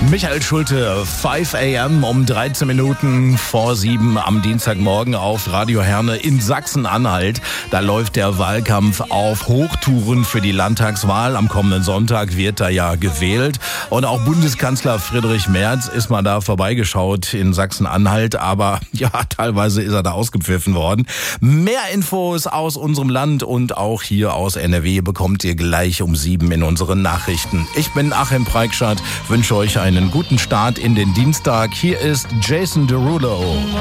Michael Schulte, 5 a.m. um 13 Minuten vor 7 am Dienstagmorgen auf Radio Herne in Sachsen-Anhalt. Da läuft der Wahlkampf auf Hochtouren für die Landtagswahl. Am kommenden Sonntag wird da ja gewählt. Und auch Bundeskanzler Friedrich Merz ist mal da vorbeigeschaut in Sachsen-Anhalt. Aber ja, teilweise ist er da ausgepfiffen worden. Mehr Infos aus unserem Land und auch hier aus NRW bekommt ihr gleich um 7 in unseren Nachrichten. Ich bin Achim Preikschat, wünsche euch einen guten Start in den Dienstag. Hier ist Jason Derulo.